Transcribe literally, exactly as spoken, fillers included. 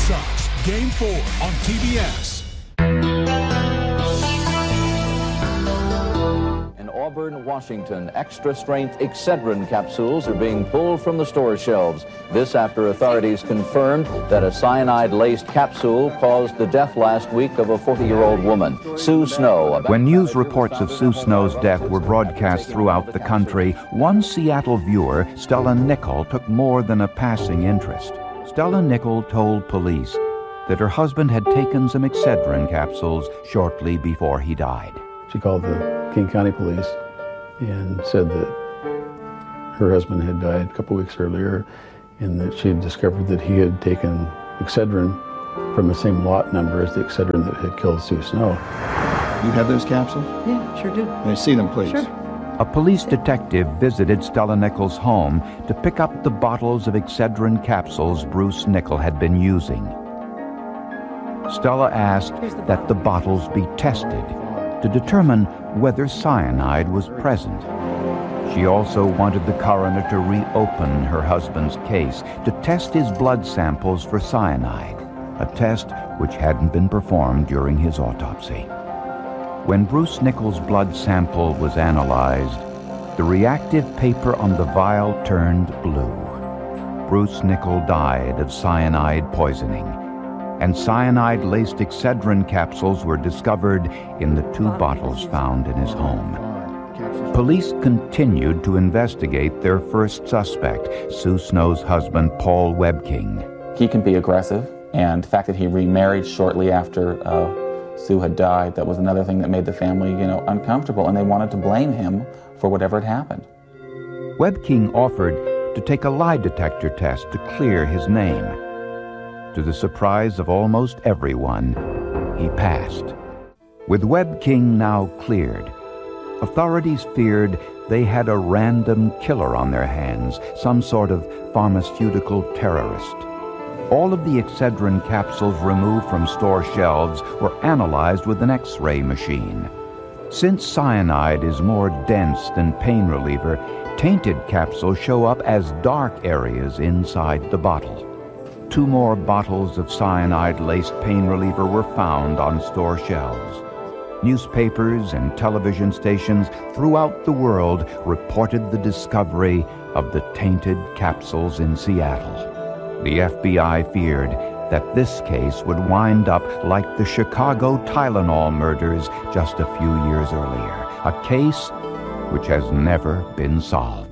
Sox, Game four on T B S. In Auburn, Washington, extra-strength Excedrin capsules are being pulled from the store shelves. This after authorities confirmed that a cyanide-laced capsule caused the death last week of a forty-year-old woman, Sue Snow. When news reports of Sue Snow's death were broadcast throughout the country, one Seattle viewer, Stella Nickel, took more than a passing interest. Stella Nickel told police that her husband had taken some Excedrin capsules shortly before he died. She called the King County Police and said that her husband had died a couple weeks earlier and that she had discovered that he had taken Excedrin from the same lot number as the Excedrin that had killed Sue Snow. You have those capsules? Yeah, sure do. May I see them, please? Sure. A police detective visited Stella Nickel's home to pick up the bottles of Excedrin capsules Bruce Nickel had been using. Stella asked that the bottles be tested to determine whether cyanide was present. She also wanted the coroner to reopen her husband's case to test his blood samples for cyanide, a test which hadn't been performed during his autopsy. When Bruce Nickel's blood sample was analyzed, the reactive paper on the vial turned blue. Bruce Nickel died of cyanide poisoning, and cyanide-laced Excedrin capsules were discovered in the two bottles found in his home. Police continued to investigate their first suspect, Sue Snow's husband, Paul Webking. He can be aggressive, and the fact that he remarried shortly after uh, Sue had died, that was another thing that made the family, you know, uncomfortable, and they wanted to blame him for whatever had happened. Webking offered to take a lie detector test to clear his name. To the surprise of almost everyone, he passed. With Webking now cleared, authorities feared they had a random killer on their hands, some sort of pharmaceutical terrorist. All of the Excedrin capsules removed from store shelves were analyzed with an X-ray machine. Since cyanide is more dense than pain reliever, tainted capsules show up as dark areas inside the bottle. Two more bottles of cyanide-laced pain reliever were found on store shelves. Newspapers and television stations throughout the world reported the discovery of the tainted capsules in Seattle. The F B I feared that this case would wind up like the Chicago Tylenol murders just a few years earlier, a case which has never been solved.